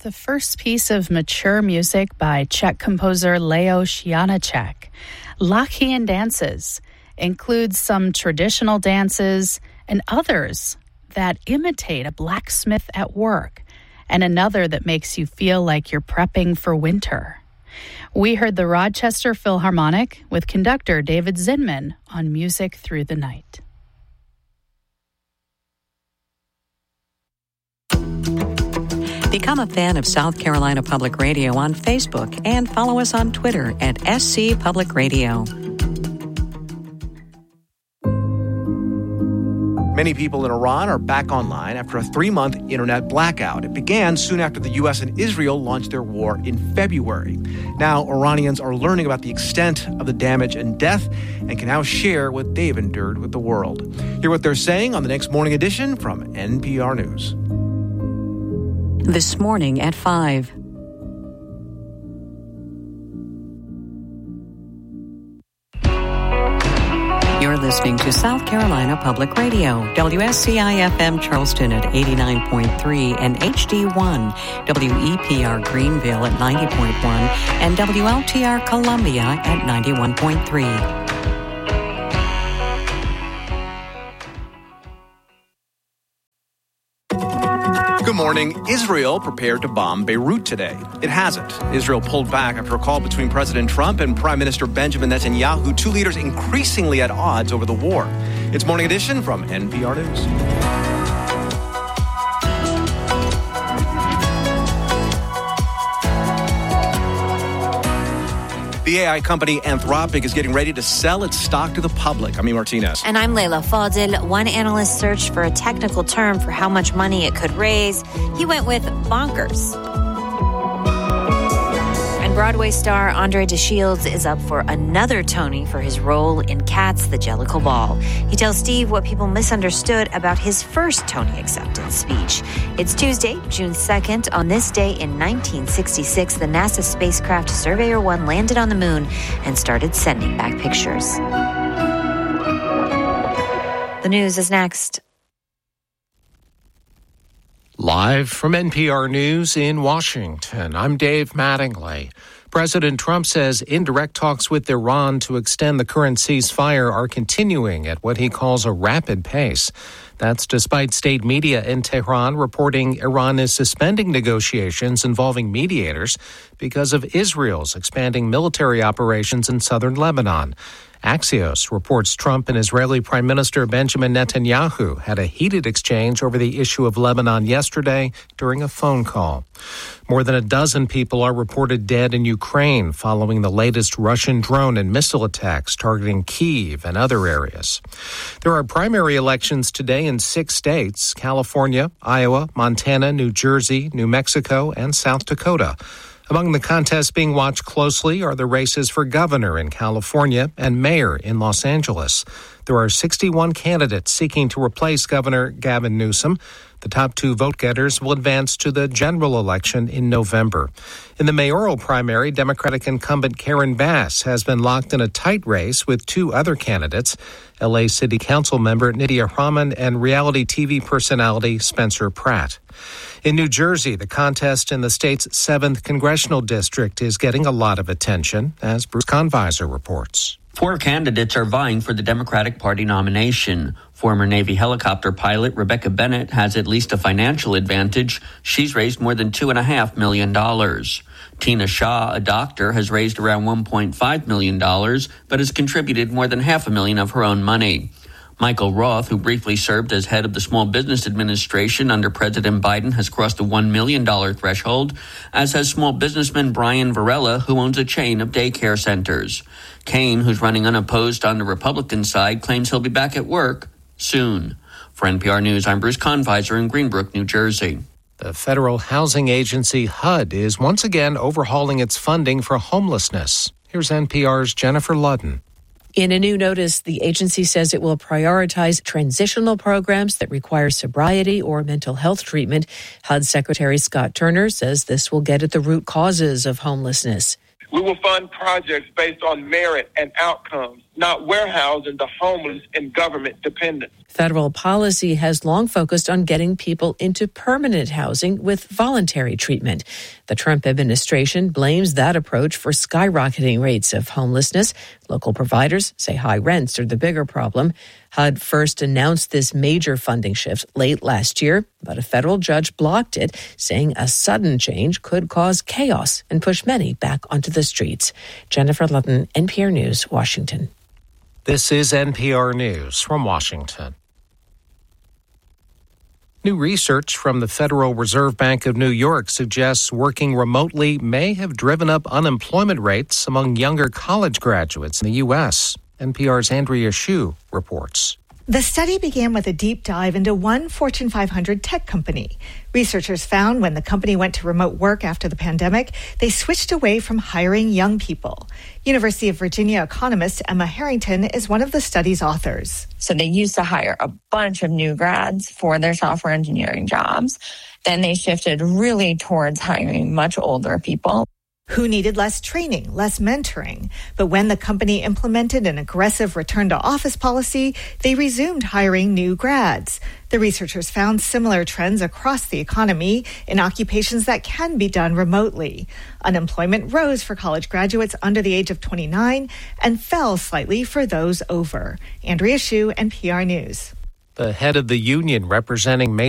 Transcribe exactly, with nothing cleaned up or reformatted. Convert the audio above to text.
The first piece of mature music by Czech composer Leo Janáček, Lachian Dances, includes some traditional dances and others that imitate a blacksmith at work, and another that makes you feel like you're prepping for winter. We heard the Rochester Philharmonic with conductor David Zinman on Music Through the Night. Become a fan of South Carolina Public Radio on Facebook and follow us on Twitter at S C Public Radio. Many people in Iran are back online after a three-month internet blackout. It began soon after the U S and Israel launched their war in February. Now, Iranians are learning about the extent of the damage and death and can now share what they've endured with the world. Hear what they're saying on the next morning edition from N P R News. This morning at five. You're listening to South Carolina Public Radio, W S C I F M Charleston at eighty-nine point three and H D one, W E P R Greenville at ninety point one, and W L T R Columbia at ninety-one point three. Good morning. Israel prepared to bomb Beirut today. It hasn't. Israel pulled back after a call between President Trump and Prime Minister Benjamin Netanyahu, two leaders increasingly at odds over the war. It's Morning Edition from N P R News. The A I company Anthropic is getting ready to sell its stock to the public. I'm E. Martinez. And I'm Leila Fadil. One analyst searched for a technical term for how much money it could raise. He went with bonkers. And Broadway star Andre DeShields is up for another Tony for his role in Cats, the Jellicle Ball. He tells Steve what people misunderstood about his first Tony acceptance speech. It's Tuesday, June second. On this day in nineteen sixty-six, the NASA spacecraft Surveyor one landed on the moon and started sending back pictures. The news is next. Live from N P R News in Washington, I'm Dave Mattingly. President Trump says indirect talks with Iran to extend the current ceasefire are continuing at what he calls a rapid pace. That's despite state media in Tehran reporting Iran is suspending negotiations involving mediators because of Israel's expanding military operations in southern Lebanon. Axios reports Trump and Israeli Prime Minister Benjamin Netanyahu had a heated exchange over the issue of Lebanon yesterday during a phone call. More than a dozen people are reported dead in Ukraine following the latest Russian drone and missile attacks targeting Kyiv and other areas. There are primary elections today in six states: California, Iowa, Montana, New Jersey, New Mexico, and South Dakota. Among the contests being watched closely are the races for governor in California and mayor in Los Angeles. There are sixty-one candidates seeking to replace Governor Gavin Newsom. The top two vote-getters will advance to the general election in November. In the mayoral primary, Democratic incumbent Karen Bass has been locked in a tight race with two other candidates, L A City Council member Nydia Rahman and reality T V personality Spencer Pratt. In New Jersey, the contest in the state's seventh congressional district is getting a lot of attention, as Bruce Conviser reports. Four candidates are vying for the Democratic Party nomination. Former Navy helicopter pilot Rebecca Bennett has at least a financial advantage. She's raised more than two point five million dollars. Tina Shaw, a doctor, has raised around one point five million dollars, but has contributed more than half a million of her own money. Michael Roth, who briefly served as head of the Small Business Administration under President Biden, has crossed the one million dollars threshold, as has small businessman Brian Varela, who owns a chain of daycare centers. Kane, who's running unopposed on the Republican side, claims he'll be back at work soon. For N P R News, I'm Bruce Conviser in Greenbrook, New Jersey. The federal housing agency H U D is once again overhauling its funding for homelessness. Here's N P R's Jennifer Ludden. In a new notice, the agency says it will prioritize transitional programs that require sobriety or mental health treatment. H U D Secretary Scott Turner says this will get at the root causes of homelessness. We will fund projects based on merit and outcomes not warehousing the homeless and government dependent. Federal policy has long focused on getting people into permanent housing with voluntary treatment. The Trump administration blames that approach for skyrocketing rates of homelessness. Local providers say high rents are the bigger problem. H U D first announced this major funding shift late last year, but a federal judge blocked it, saying a sudden change could cause chaos and push many back onto the streets. Jennifer Ludden, N P R News, Washington. This is N P R News from Washington. New research from the Federal Reserve Bank of New York suggests working remotely may have driven up unemployment rates among younger college graduates in the U S. N P R's Andrea Hsu reports. The study began with a deep dive into one Fortune five hundred tech company. Researchers found when the company went to remote work after the pandemic, they switched away from hiring young people. University of Virginia economist Emma Harrington is one of the study's authors. So they used to hire a bunch of new grads for their software engineering jobs. Then they shifted really towards hiring much older people who needed less training, less mentoring. But when the company implemented an aggressive return-to-office policy, they resumed hiring new grads. The researchers found similar trends across the economy in occupations that can be done remotely. Unemployment rose for college graduates under the age of twenty-nine and fell slightly for those over. Andrea Hsu, N P R News. The head of the union representing